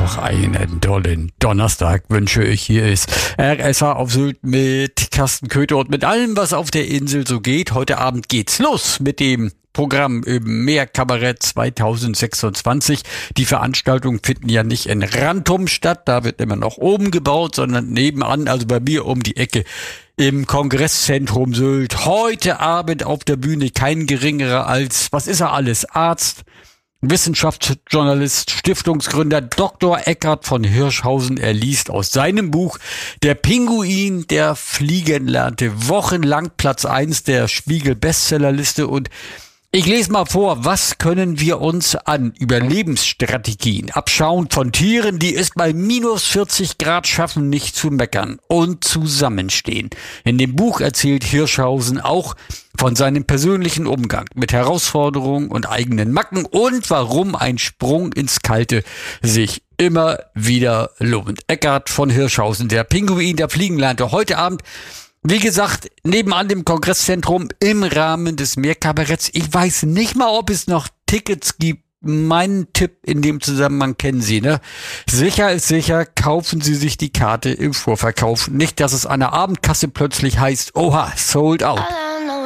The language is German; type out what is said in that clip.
noch einen tollen Donnerstag wünsche ich. Hier ist RSA auf Sylt mit Carsten Köther und mit allem, was auf der Insel so geht. Heute Abend geht's los mit dem Programm im Meerkabarett 2026. Die Veranstaltungen finden ja nicht in Rantum statt, da wird immer noch oben gebaut, sondern nebenan, also bei mir um die Ecke im Kongresszentrum Sylt. Heute Abend auf der Bühne kein geringerer als, was ist er alles? Arzt, Wissenschaftsjournalist, Stiftungsgründer Dr. Eckhard von Hirschhausen. Er liest aus seinem Buch Der Pinguin, der fliegen lernte. Wochenlang Platz 1 der Spiegel-Bestsellerliste. Und ich lese mal vor, was können wir uns an Überlebensstrategien abschauen von Tieren, die es bei minus 40 Grad schaffen, nicht zu meckern und zusammenstehen. In dem Buch erzählt Hirschhausen auch von seinem persönlichen Umgang mit Herausforderungen und eigenen Macken und warum ein Sprung ins Kalte sich immer wieder lohnt. Eckhard von Hirschhausen, der Pinguin, der fliegen lernte, heute Abend, wie gesagt, nebenan dem Kongresszentrum im Rahmen des Meerkabaretts. Ich weiß nicht mal, ob es noch Tickets gibt. Mein Tipp in dem Zusammenhang kennen Sie, ne? Sicher ist sicher, kaufen Sie sich die Karte im Vorverkauf. Nicht, dass es an der Abendkasse plötzlich heißt, oha, sold out.